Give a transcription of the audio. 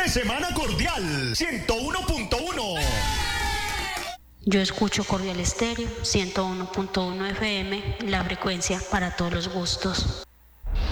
semana cordial, 101.1. Yo escucho Cordial Estéreo, 101.1 FM, la frecuencia para todos los gustos.